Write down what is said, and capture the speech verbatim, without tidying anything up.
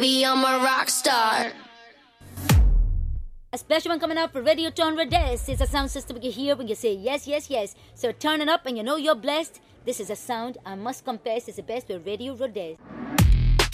Baby, I'm a rock star. A special one coming out for Radiotron Rhodes. It's a sound system you hear when you say yes, yes, yes. So turn it up and you know you're blessed. This is a sound, I must confess, is the best with Radio Rhodes.